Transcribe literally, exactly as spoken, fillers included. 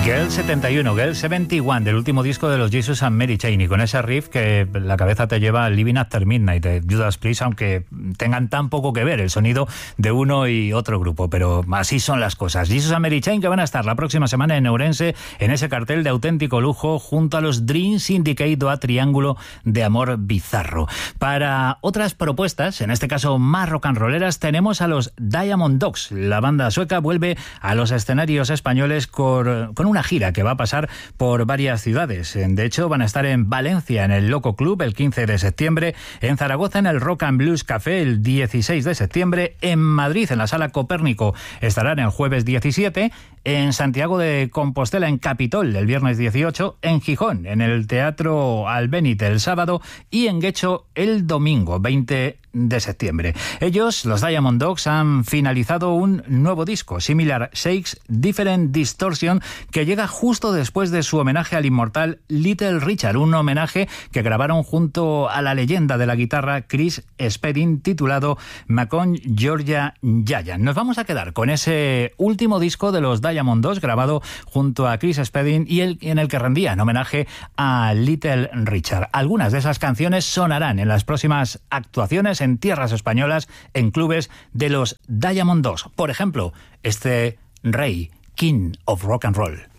Girl setenta y uno, Girl setenta y uno, del último disco de los Jesus and Mary Chain, y con ese riff que la cabeza te lleva al Living After Midnight de Judas Priest, aunque tengan tan poco que ver el sonido de uno y otro grupo, pero así son las cosas. Jesus and Mary Chain, que van a estar la próxima semana en Ourense, en ese cartel de auténtico lujo, junto a los Dream Syndicate o a Triángulo de Amor Bizarro. Para otras propuestas, en este caso más rock and rolleras, tenemos a los Diamond Dogs. La banda sueca vuelve a los escenarios españoles con, con una gira que va a pasar por varias ciudades. De hecho, van a estar en Valencia en el Loco Club el quince de septiembre, en Zaragoza en el Rock and Blues Café el dieciséis de septiembre, en Madrid en la Sala Copérnico estarán el jueves diecisiete, en Santiago de Compostela en Capitol el viernes dieciocho, en Gijón en el Teatro Albéniz el sábado y en Guecho el domingo veinte de septiembre. Ellos, los Diamond Dogs, han finalizado un nuevo disco, Similar Shakes, Different Distortion, que llega justo después de su homenaje al inmortal Little Richard, un homenaje que grabaron junto a la leyenda de la guitarra Chris Spedding, titulado Macon Georgia Giant. Nos vamos a quedar con ese último disco de los Diamond Dogs, grabado junto a Chris Spedding y el, en el que rendían homenaje a Little Richard. Algunas de esas canciones sonarán en las próximas actuaciones en tierras españolas, en clubes de los Diamond Dogs. Por ejemplo, este Rey, King of Rock and Roll.